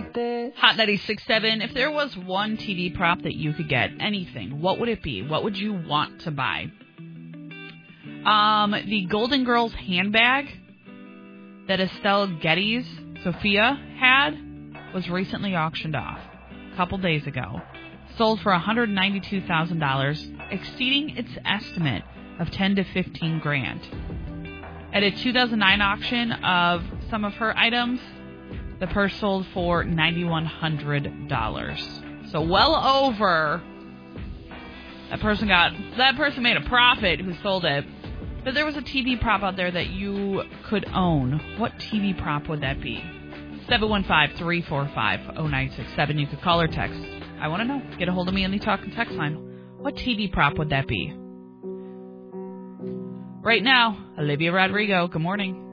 like that. Hot 96.7. If there was one TV prop that you could get, anything, what would it be? What would you want to buy? The Golden Girls handbag that Estelle Getty's Sophia had was recently auctioned off a couple days ago. Sold for $192,000, exceeding its estimate of $10 to $15,000. At a 2009 auction of some of her items, the purse sold for $9,100. So well over. That person made a profit who sold it. But there was a TV prop out there that you could own. What TV prop would that be? 715-345-0967. You could call or text. I want to know. Get a hold of me on the Talk and Text line. What TV prop would that be? Right now, Olivia Rodrigo. Good morning.